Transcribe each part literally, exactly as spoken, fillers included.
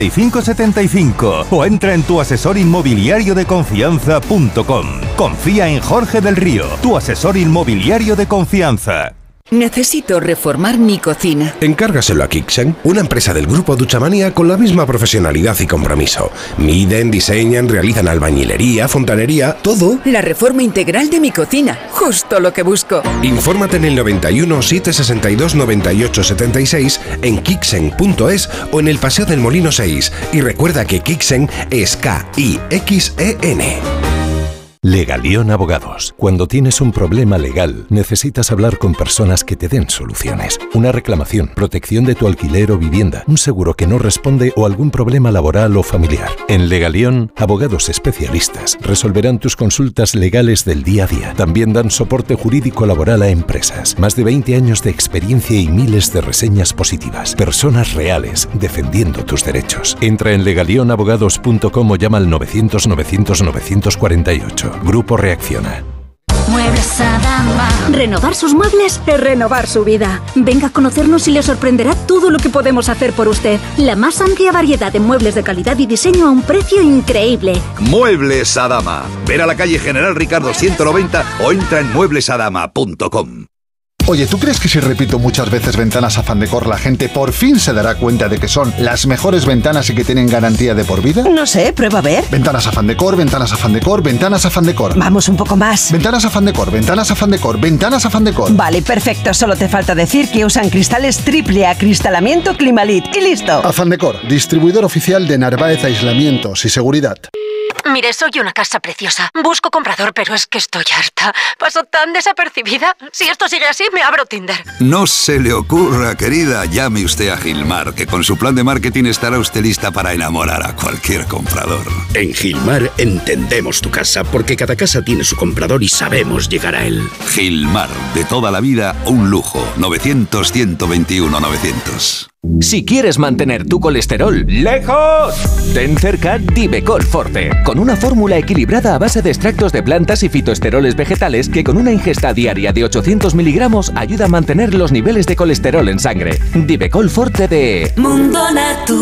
cinco setenta y cinco o entra en tu asesor inmobiliario de confianza punto com. Confía en Jorge del Río, tu asesor inmobiliario de confianza. Necesito reformar mi cocina. Encárgaselo a Kixen, una empresa del grupo Duchamania con la misma profesionalidad y compromiso. Miden, diseñan, realizan albañilería, fontanería, todo. La reforma integral de mi cocina, justo lo que busco. Infórmate en el noventa y uno, setecientos sesenta y dos, noventa y ocho setenta y seis, en kixen punto es o en el Paseo del Molino seis. Y recuerda que Kixen es K I X E N. Legalión Abogados. Cuando tienes un problema legal, necesitas hablar con personas que te den soluciones. Una reclamación, protección de tu alquiler o vivienda, un seguro que no responde o algún problema laboral o familiar. En Legalión, abogados especialistas resolverán tus consultas legales del día a día. También dan soporte jurídico laboral a empresas. Más de veinte años de experiencia y miles de reseñas positivas. Personas reales defendiendo tus derechos. Entra en legalión abogados punto com o llama al novecientos, novecientos, novecientos cuarenta y ocho. Grupo Reacciona. Muebles Adama. Renovar sus muebles es renovar su vida. Venga a conocernos y le sorprenderá todo lo que podemos hacer por usted. La más amplia variedad de muebles de calidad y diseño a un precio increíble. Muebles Adama. Ven a la calle General Ricardo ciento noventa o entra en muebles adama punto com. Oye, ¿tú crees que si repito muchas veces Ventanas Afán Decor la gente por fin se dará cuenta de que son las mejores ventanas y que tienen garantía de por vida? No sé, prueba a ver. Ventanas Afán Decor, Ventanas Afán Decor, Ventanas Afán Decor. Vamos un poco más. Ventanas Afán Decor, Ventanas Afán Decor, Ventanas Afán Decor. Vale, perfecto. Solo te falta decir que usan cristales triple acristalamiento Climalit y listo. Afán Decor, distribuidor oficial de Narváez Aislamientos y Seguridad. Mire, soy una casa preciosa. Busco comprador, pero es que estoy harta. Paso tan desapercibida. Si esto sigue así, me abro Tinder. No se le ocurra, querida. Llame usted a Gilmar, que con su plan de marketing estará usted lista para enamorar a cualquier comprador. En Gilmar entendemos tu casa, porque cada casa tiene su comprador y sabemos llegar a él. Gilmar, de toda la vida, un lujo. novecientos, ciento veintiuno, novecientos. Si quieres mantener tu colesterol lejos, ten cerca Divecol Forte, con una fórmula equilibrada a base de extractos de plantas y fitoesteroles vegetales que con una ingesta diaria de ochocientos miligramos ayuda a mantener los niveles de colesterol en sangre. Divecol Forte de Mundo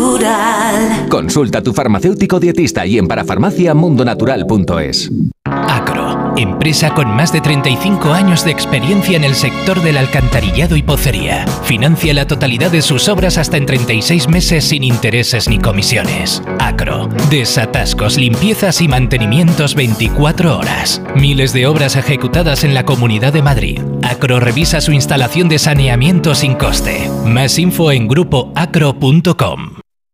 Natural. Consulta a tu farmacéutico dietista y en parafarmacia mundonatural punto es. Acro, empresa con más de treinta y cinco años de experiencia en el sector del alcantarillado y pocería. Financia la totalidad de sus obras hasta en treinta y seis meses sin intereses ni comisiones. Acro, desatascos, limpiezas y mantenimientos veinticuatro horas. Miles de obras ejecutadas en la Comunidad de Madrid. Acro revisa su instalación de saneamiento sin coste. Más info en grupo acro punto com.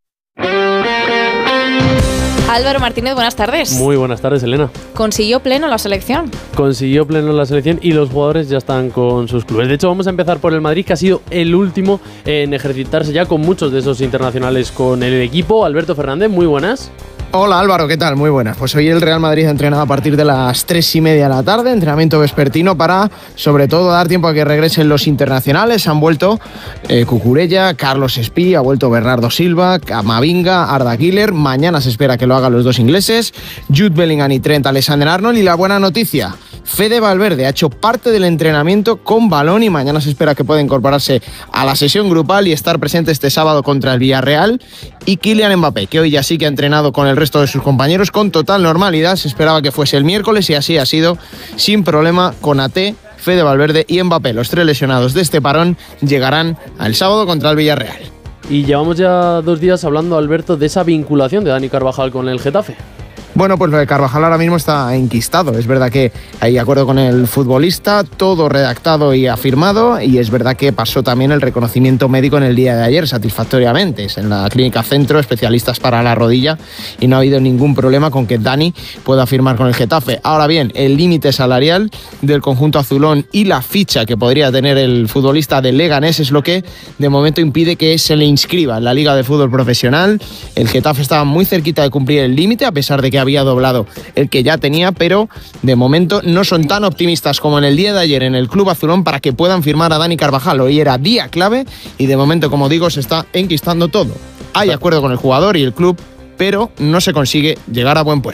Álvaro Martínez, buenas tardes. Muy buenas tardes, Elena. ¿Consiguió pleno la selección? Consiguió pleno la selección y los jugadores ya están con sus clubes. De hecho, vamos a empezar por el Madrid, que ha sido el último en ejercitarse ya con muchos de esos internacionales con el equipo. Alberto Fernández, muy buenas. Hola Álvaro, ¿qué tal? Muy buenas. Pues hoy el Real Madrid ha entrenado a partir de las tres y media de la tarde, entrenamiento vespertino para, sobre todo, dar tiempo a que regresen los internacionales. Han vuelto eh, Cucurella, Carlos Espí, ha vuelto Bernardo Silva, Camavinga, Arda Güler. Mañana se espera que lo hagan los dos ingleses, Jude Bellingham y Trent Alexander-Arnold. Y la buena noticia, Fede Valverde ha hecho parte del entrenamiento con balón y mañana se espera que pueda incorporarse a la sesión grupal y estar presente este sábado contra el Villarreal. Y Kylian Mbappé, que hoy ya sí que ha entrenado con el resto de sus compañeros con total normalidad. Se esperaba que fuese el miércoles y así ha sido, sin problema. Konaté, Fede Valverde y Mbappé, los tres lesionados de este parón, llegarán al sábado contra el Villarreal. Y llevamos ya dos días hablando, Alberto, de esa vinculación de Dani Carvajal con el Getafe. Bueno, pues lo de Carvajal ahora mismo está enquistado. Es verdad que hay acuerdo con el futbolista, todo redactado y afirmado, y es verdad que pasó también el reconocimiento médico en el día de ayer satisfactoriamente. Es en la Clínica Centro, especialistas para la rodilla, y no ha habido ningún problema con que Dani pueda firmar con el Getafe. Ahora bien, el límite salarial del conjunto azulón y la ficha que podría tener el futbolista del Leganés es lo que de momento impide que se le inscriba en la Liga de Fútbol Profesional. El Getafe estaba muy cerquita de cumplir el límite, a pesar de que había doblado el que ya tenía, pero de momento no son tan optimistas como en el día de ayer en el club azulón para que puedan firmar a Dani Carvajal. Hoy era día clave y de momento, como digo, se está enquistando todo. Hay acuerdo con el jugador y el club, pero no se consigue llegar a buen puerto.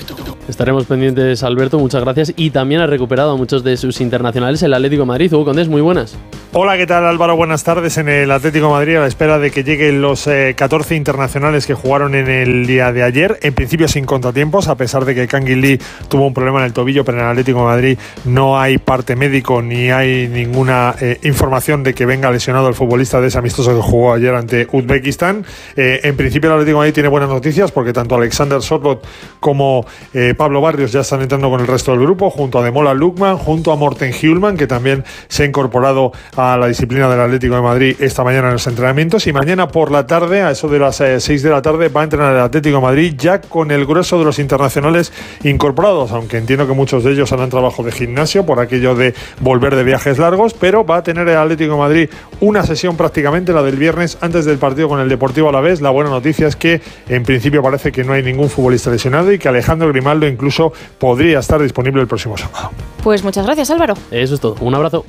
Estaremos pendientes, Alberto, muchas gracias. Y también ha recuperado a muchos de sus internacionales el Atlético de Madrid. Hugo Condés, muy buenas. Hola, ¿qué tal, Álvaro? Buenas tardes. En el Atlético de Madrid, a la espera de que lleguen los eh, catorce internacionales que jugaron en el día de ayer, en principio sin contratiempos, a pesar de que Kangin Lee tuvo un problema en el tobillo, pero en el Atlético de Madrid no hay parte médico ni hay ninguna eh, información de que venga lesionado el futbolista de ese amistoso que jugó ayer ante Uzbekistán. Eh, en principio el Atlético de Madrid tiene buenas noticias porque tanto Alexander Sørloth como eh, Pablo Barrios ya están entrando con el resto del grupo, junto a Demola Lookman, junto a Morten Hjulmand, que también se ha incorporado a la disciplina del Atlético de Madrid esta mañana en los entrenamientos, y mañana por la tarde, a eso de las eh, seis de la tarde, va a entrenar el Atlético de Madrid ya con el grueso de los internacionales incorporados, aunque entiendo que muchos de ellos harán trabajo de gimnasio por aquello de volver de viajes largos, pero va a tener el Atlético de Madrid una sesión prácticamente, la del viernes, antes del partido con el Deportivo Alavés. La buena noticia es que en principio parece que no hay ningún futbolista lesionado y que Alejandro Grimaldo incluso podría estar disponible el próximo sábado. Pues muchas gracias, Álvaro. Eso es todo. Un abrazo.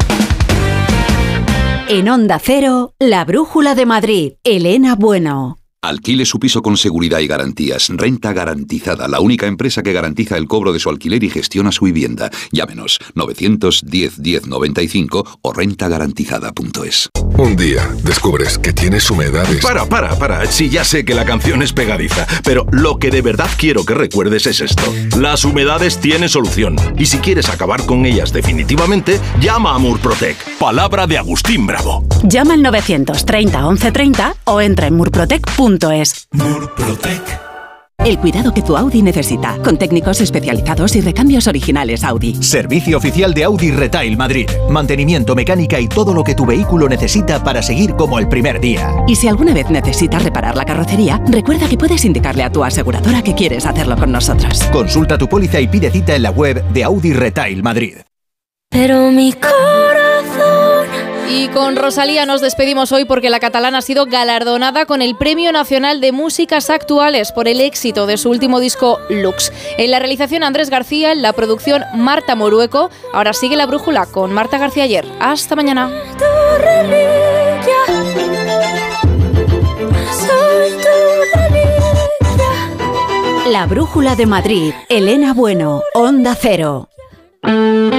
En Onda Cero, La Brújula de Madrid, Elena Bueno. Alquile su piso con seguridad y garantías. Renta Garantizada, la única empresa que garantiza el cobro de su alquiler y gestiona su vivienda. Llámenos novecientos diez diez noventa y cinco o renta garantizada punto es. Un día descubres que tienes humedades. Para, para, para. Sí, ya sé que la canción es pegadiza, pero lo que de verdad quiero que recuerdes es esto. Las humedades tienen solución. Y si quieres acabar con ellas definitivamente, llama a Murprotec. Palabra de Agustín Bravo. Llama al novecientos treinta once treinta o entra en murprotec punto es. Murprotec. El cuidado que tu Audi necesita, con técnicos especializados y recambios originales Audi. Servicio oficial de Audi Retail Madrid. Mantenimiento, mecánica y todo lo que tu vehículo necesita para seguir como el primer día. Y si alguna vez necesitas reparar la carrocería, recuerda que puedes indicarle a tu aseguradora que quieres hacerlo con nosotros. Consulta tu póliza y pide cita en la web de Audi Retail Madrid. Pero mi corazón... Y con Rosalía nos despedimos hoy porque la catalana ha sido galardonada con el Premio Nacional de Músicas Actuales por el éxito de su último disco Lux. En la realización Andrés García, en la producción Marta Morueco. Ahora sigue La Brújula con Marta García Ayer. Hasta mañana. La Brújula de Madrid, Elena Bueno, Onda Cero.